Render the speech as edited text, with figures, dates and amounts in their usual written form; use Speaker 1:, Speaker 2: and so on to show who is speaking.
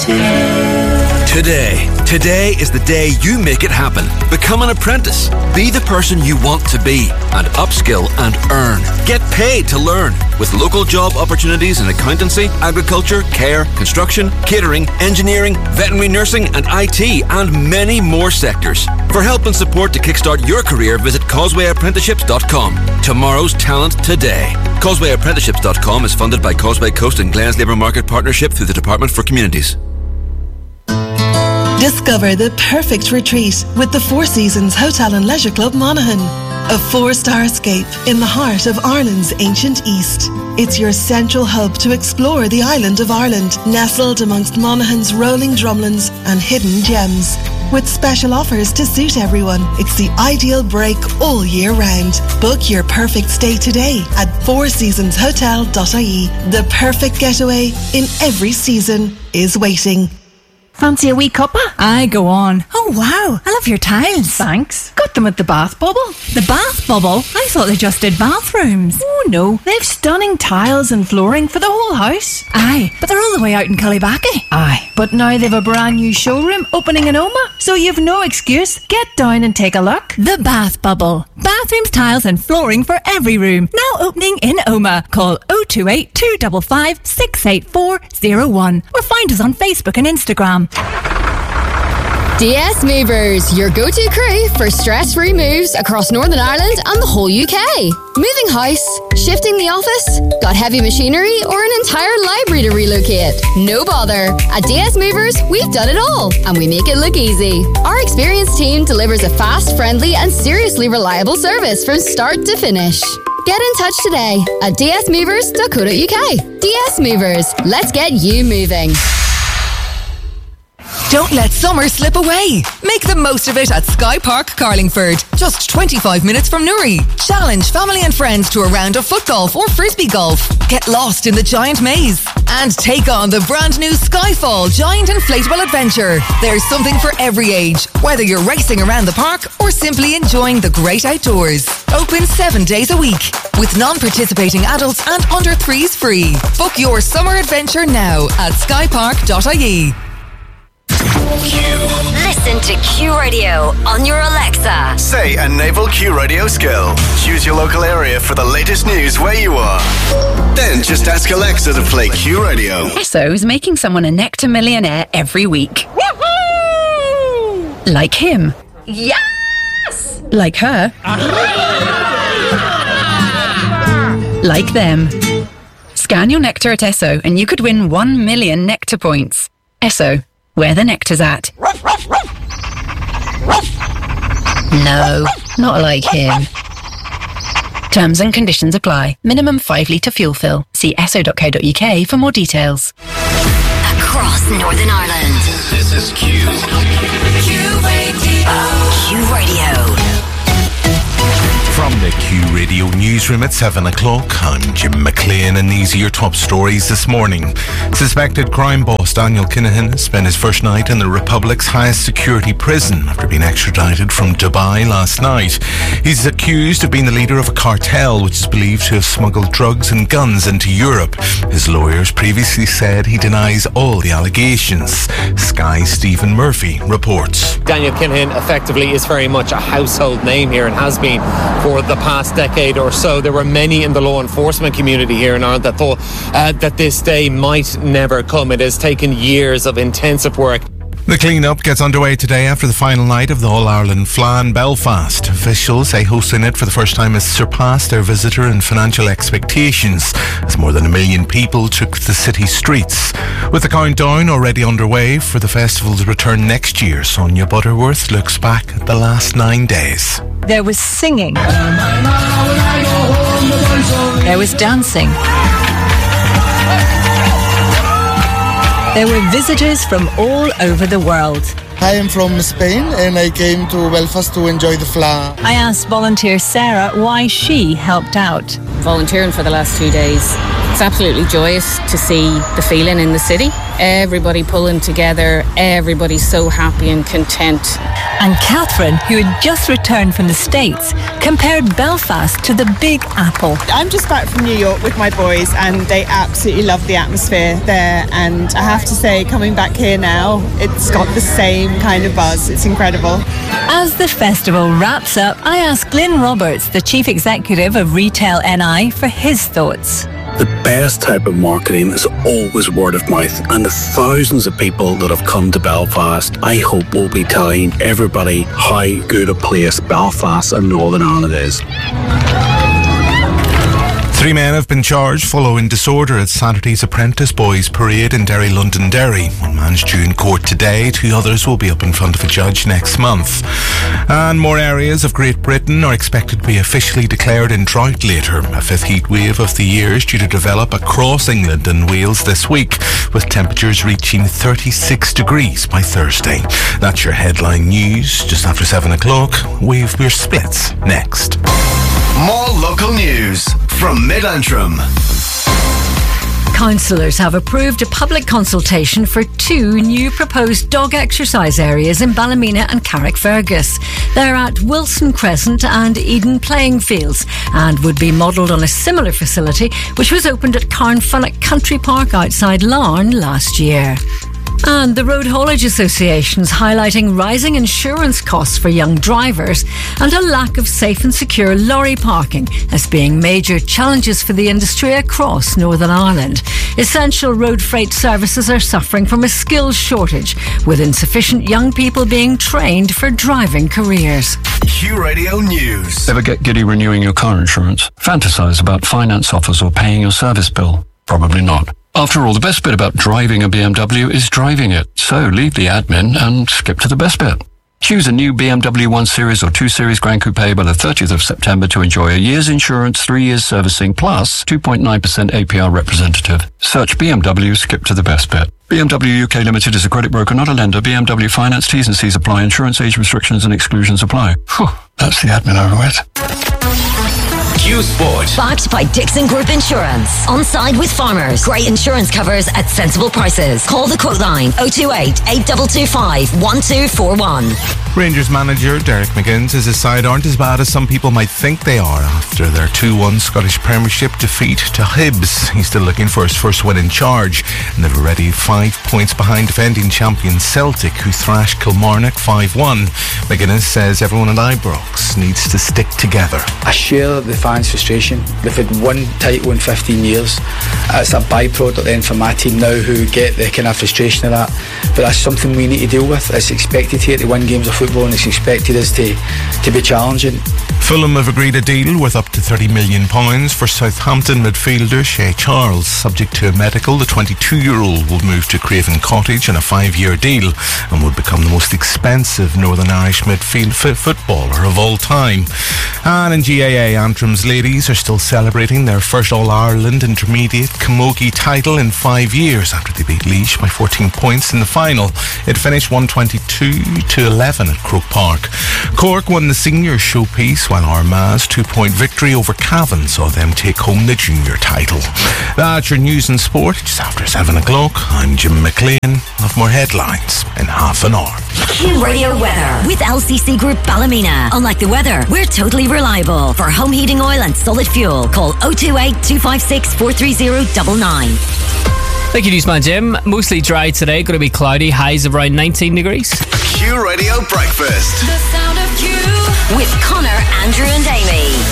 Speaker 1: Today is the day you make it happen. Become an apprentice. Be the person you want to be and upskill and earn. Get paid to learn with local job opportunities in accountancy, agriculture, care, construction, catering, engineering, veterinary nursing and IT and many more sectors. For help and support to kickstart your career, visit causewayapprenticeships.com. Tomorrow's talent today. Causewayapprenticeships.com is funded by Causeway Coast and Glens Labour Market Partnership through the Department for Communities.
Speaker 2: Discover the perfect retreat with the Four Seasons Hotel and Leisure Club Monaghan. A 4-star escape in the heart of Ireland's ancient East. It's your central hub to explore the island of Ireland, nestled amongst Monaghan's rolling drumlins and hidden gems. With special offers to suit everyone, it's the ideal break all year round. Book your perfect stay today at fourseasonshotel.ie. The perfect getaway in every season is waiting.
Speaker 3: Fancy a wee cuppa?
Speaker 4: Aye, go on. Oh, wow. I love your tiles.
Speaker 3: Thanks. Got them at the Bath Bubble.
Speaker 4: The Bath Bubble? I thought they just did bathrooms.
Speaker 3: Oh, no. They've stunning tiles and flooring for the whole house.
Speaker 4: Aye, but they're all the way out in Cullybackey.
Speaker 3: Aye, but now they've a brand new showroom opening in Oma, so you've no excuse. Get down and take a look.
Speaker 4: The Bath Bubble. Bathrooms, tiles and flooring for every room. Now opening in Oma. Call 028 255 68401 or find us on Facebook and Instagram.
Speaker 5: DS Movers, your go-to crew for stress-free moves across Northern Ireland and the whole UK. Moving house, shifting the office, got heavy machinery or an entire library to relocate? No bother. At DS Movers, we've done it all and we make it look easy. Our experienced team delivers a fast, friendly and seriously reliable service from start to finish. Get in touch today at dsmovers.co.uk. DS Movers, let's get you moving.
Speaker 6: Don't let summer slip away. Make the most of it at Sky Park, Carlingford. Just 25 minutes from Newry. Challenge family and friends to a round of foot golf or frisbee golf. Get lost in the giant maze. And take on the brand new Skyfall Giant Inflatable Adventure. There's something for every age, whether you're racing around the park or simply enjoying the great outdoors. Open 7 days a week, with non-participating adults and under 3s free. Book your summer adventure now at skypark.ie.
Speaker 7: Listen to Q Radio on your Alexa.
Speaker 8: Say a Naval Q Radio skill. Choose your local area for the latest news where you are. Then just ask Alexa to play Q Radio.
Speaker 9: Esso's making someone a Nectar millionaire every week.
Speaker 7: Woohoo!
Speaker 9: Like him.
Speaker 7: Yes!
Speaker 9: Like her. Like them. Scan your Nectar at Esso and you could win 1 million Nectar points. Esso. Where the nectar's at. No, not like him. Terms and conditions apply. Minimum 5 litre fuel fill. See esso.co.uk for more details.
Speaker 7: Across Northern Ireland.
Speaker 8: This is Q.
Speaker 7: Q Radio. Q Radio.
Speaker 10: From the Q Radio newsroom at 7 o'clock, I'm Jim McLean and these are your top stories this morning. Suspected crime boss Daniel Kinahan spent his first night in the Republic's highest security prison after being extradited from Dubai last night. He's accused of being the leader of a cartel which is believed to have smuggled drugs and guns into Europe. His lawyers previously said he denies all the allegations. Sky's Stephen Murphy reports.
Speaker 11: Daniel Kinahan effectively is very much a household name here and has been for the past decade or so. There were many in the law enforcement community here in Ireland that thought that this day might never come. It has taken years of intensive work.
Speaker 10: The clean-up gets underway today after the final night of the All-Ireland Fleadh in Belfast. Officials say hosting it for the first time has surpassed their visitor and financial expectations, as more than 1 million people took the city streets. With the countdown already underway for the festival's return next year, Sonia Butterworth looks back at the last 9 days.
Speaker 12: There was singing. There was dancing. There were visitors from all over the world.
Speaker 13: I am from Spain and I came to Belfast to enjoy the Fleadh.
Speaker 12: I asked volunteer Sarah why she helped out.
Speaker 14: Volunteering for the last 2 days. It's absolutely joyous to see the feeling in the city. everybody pulling together, everybody so happy and content.
Speaker 12: And Catherine, who had just returned from the States, compared Belfast to the Big Apple.
Speaker 15: I'm just back from New York with my boys and they absolutely love the atmosphere there, and I have to say, coming back here now, it's got the same kind of buzz. It's incredible.
Speaker 12: As the festival wraps up, I asked Glyn Roberts, the Chief Executive of Retail NI, for his thoughts.
Speaker 16: The best type of marketing is always word of mouth, and the thousands of people that have come to Belfast, I hope will be telling everybody how good a place Belfast and Northern Ireland is.
Speaker 10: 3 men have been charged following disorder at Saturday's Apprentice Boys Parade in Derry, Londonderry. One man's due in court today, 2 others will be up in front of a judge next month. And more areas of Great Britain are expected to be officially declared in drought later. A 5th heat wave of the year is due to develop across England and Wales this week, with temperatures reaching 36 degrees by Thursday. That's your headline news. Just after 7 o'clock, we've your splits next.
Speaker 8: More local news from Mid-Antrim.
Speaker 17: Councillors have approved a public consultation for 2 new proposed dog exercise areas in Ballymena and Carrickfergus. They're at Wilson Crescent and Eden Playing Fields and would be modelled on a similar facility which was opened at Carnfunnock Country Park outside Larne last year. And the Road Haulage Association's highlighting rising insurance costs for young drivers and a lack of safe and secure lorry parking as being major challenges for the industry across Northern Ireland. Essential road freight services are suffering from a skills shortage, with insufficient young people being trained for driving careers.
Speaker 8: Q Radio News.
Speaker 18: Ever get giddy renewing your car insurance? Fantasize about finance offers or paying your service bill? Probably not. After all, the best bit about driving a BMW is driving it. So leave the admin and skip to the best bit. Choose a new BMW 1 Series or 2 Series Grand Coupe by the 30th of September to enjoy a year's insurance, 3 years servicing, plus 2.9% APR representative. Search BMW, skip to the best bit. BMW UK Limited is a credit broker, not a lender. BMW Finance, T's and C's apply. Insurance age restrictions and exclusions apply. Whew, that's the admin over with.
Speaker 7: Q Sport. Backed by Dixon Group Insurance. On side with farmers. Great insurance covers at sensible prices. Call the quote line 028 8225 1241.
Speaker 10: Rangers manager Derek McGinn says his side aren't as bad as some people might think they are after their 2-1 Scottish Premiership defeat to Hibs. He's still looking for his first win in charge, and they're already 5 points behind defending champion Celtic, who thrashed Kilmarnock 5-1. McGuinness says everyone at Ibrox needs to stick together.
Speaker 19: I share the fans' frustration. They've had one title in 15 years. It's a byproduct then for my team now, who get the kind of frustration of that. But that's something we need to deal with. It's expected here to win games of football, and it's expected us to be challenging.
Speaker 10: Fulham have agreed a deal worth up to £30 million for Southampton midfielder Shea Charles. Subject to a medical, the 22-year-old will move to Craven Cottage on a 5-year deal and would become the most expensive Northern Irish midfield footballer of all time. And in GAA, Antrim's ladies are still celebrating their first All-Ireland Intermediate Camogie title in 5 years after they beat Laois by 14 points in the final. It finished 122-11 at Croke Park. Cork won the senior showpiece, while Armagh's 2-point victory over Cavan saw them take home the junior title. That's your news and sport just after 7 o'clock. I'm Jim McLean. Have more headlines in half an hour.
Speaker 7: Q Radio weather with LCC Group Ballymena. Unlike the weather, we're totally reliable. For home heating oil and solid fuel, call 028 256 43099.
Speaker 20: Thank you, Newsman Jim. Mostly dry today, going to be cloudy, highs of around 19 degrees.
Speaker 8: Q Radio Breakfast.
Speaker 7: The sound of Q with Connor, Andrew and Amy.